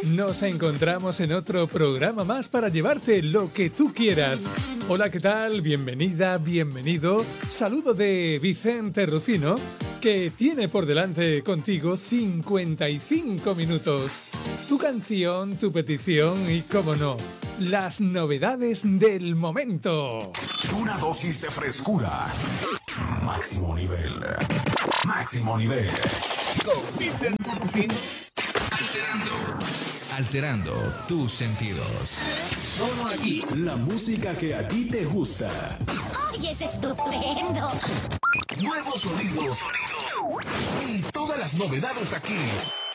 Nos encontramos en otro programa más para llevarte lo que tú quieras. Hola, ¿qué tal? Bienvenida, bienvenido. Saludo de Vicente Rufino, que tiene por delante contigo 55 minutos. Tu canción, tu petición y, cómo no, las novedades del momento. Una dosis de frescura. Máximo nivel. Máximo nivel. Con Vicente Rufino. Alterando tus sentidos. Solo aquí. La música que a ti te gusta. ¡Ay, es estupendo! Nuevos sonidos. Y todas las novedades aquí.